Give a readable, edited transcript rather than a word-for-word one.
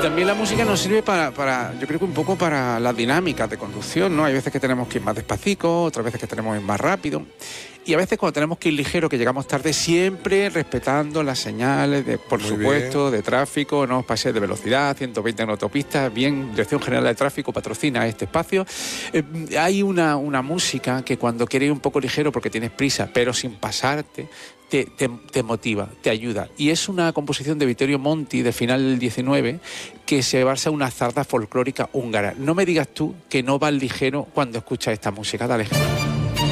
también la música nos sirve yo creo que un poco para las dinámicas de conducción, ¿no? Hay veces que tenemos que ir más despacito, otras veces que tenemos que ir más rápido. Y a veces cuando tenemos que ir ligero, que llegamos tarde, siempre respetando las señales, por supuesto, de tráfico, no os paséis de velocidad, 120 en autopista, bien, Dirección General de Tráfico patrocina este espacio. Hay una música que cuando quieres ir un poco ligero porque tienes prisa, pero sin pasarte, te motiva, te ayuda. Y es una composición de Vittorio Monti, de final del 19, que se basa en una zarda folclórica húngara. No me digas tú que no vas ligero cuando escuchas esta música, dale.